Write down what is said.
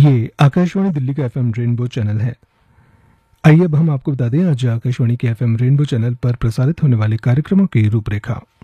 ये आकाशवाणी दिल्ली का FM rainbow channel है। आइए अब हम आपको बता दें आज आकाशवाणी के एफएम रेनबो चैनल पर प्रसारित होने वाले कार्यक्रमों की रूपरेखा।